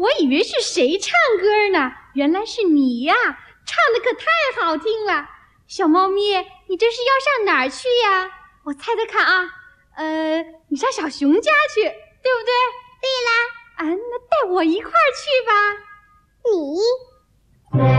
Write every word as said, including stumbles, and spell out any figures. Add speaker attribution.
Speaker 1: 我以为是谁唱歌呢，原来是你呀，唱的可太好听了。小猫咪，你这是要上哪儿去呀？我猜猜看啊，呃，你上小熊家去，对不对？
Speaker 2: 对啦。
Speaker 1: 啊，那带我一块儿去吧。
Speaker 2: 你